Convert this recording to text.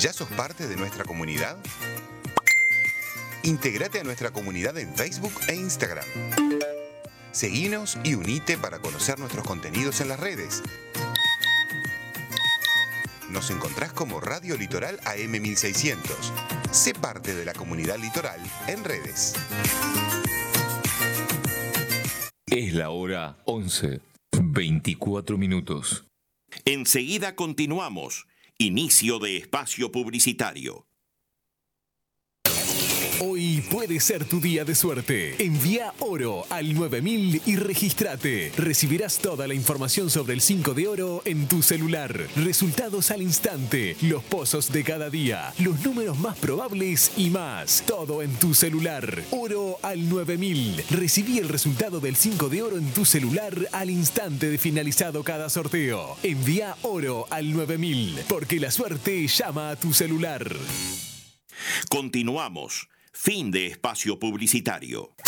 ¿Ya sos parte de nuestra comunidad? Intégrate a nuestra comunidad en Facebook e Instagram. Seguinos y unite para conocer nuestros contenidos en las redes. Nos encontrás como Radio Litoral AM 1600. Sé parte de la comunidad litoral en redes. Es la hora 11:24. Enseguida continuamos. Inicio de espacio publicitario. Hoy puede ser tu día de suerte. Envía oro al 9000 y regístrate. Recibirás toda la información sobre el 5 de oro en tu celular. Resultados al instante, los pozos de cada día, los números más probables y más. Todo en tu celular. Oro al 9000. Recibí el resultado del 5 de oro en tu celular al instante de finalizado cada sorteo. Envía oro al 9000, porque la suerte llama a tu celular. Continuamos. Fin de espacio publicitario.